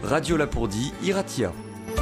Radio Lapourdie, Iratia.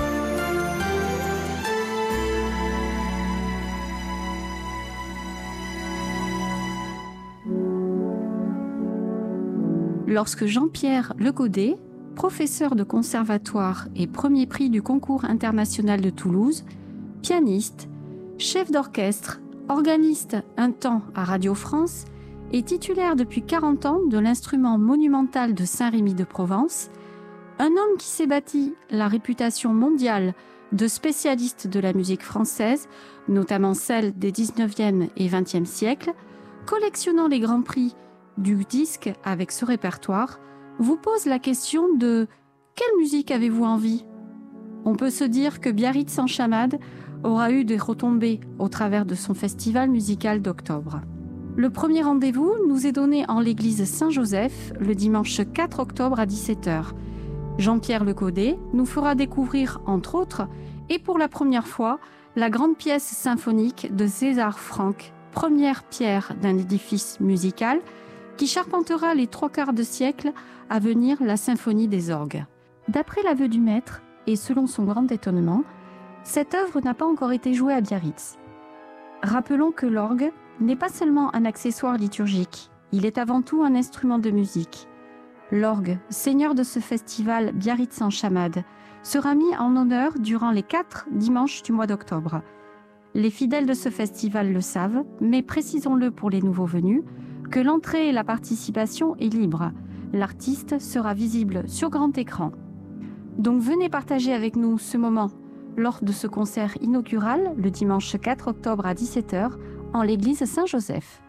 Lorsque Jean-Pierre Legodet, professeur de conservatoire et premier prix du concours international de Toulouse, pianiste, chef d'orchestre, organiste un temps à Radio France et titulaire depuis 40 ans de l'instrument monumental de Saint-Rémy de Provence, un homme qui s'est bâti la réputation mondiale de spécialiste de la musique française, notamment celle des 19e et 20e siècles, collectionnant les grands prix du disque avec ce répertoire, vous pose la question de « Quelle musique avez-vous envie ?» On peut se dire que Biarritz en chamade aura eu des retombées au travers de son festival musical d'octobre. Le premier rendez-vous nous est donné en l'église Saint-Joseph le dimanche 4 octobre à 17h. Jean-Pierre Legodet nous fera découvrir, entre autres, et pour la première fois, la grande pièce symphonique de César Franck, première pierre d'un édifice musical qui charpentera les 3/4 de siècle à venir la symphonie des orgues. D'après l'aveu du maître, et selon son grand étonnement, cette œuvre n'a pas encore été jouée à Biarritz. Rappelons que l'orgue n'est pas seulement un accessoire liturgique, il est avant tout un instrument de musique. L'orgue, seigneur de ce festival Biarritz en chamade, sera mis en honneur durant les 4 dimanches du mois d'octobre. Les fidèles de ce festival le savent, mais précisons-le pour les nouveaux venus, que l'entrée et la participation est libre. L'artiste sera visible sur grand écran. Donc venez partager avec nous ce moment lors de ce concert inaugural le dimanche 4 octobre à 17h en l'église Saint-Joseph.